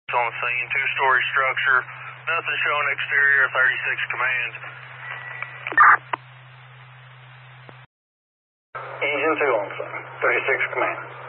On the scene, two-story structure, nothing showing exterior, 36 command. Engine 2 on scene, 36 command.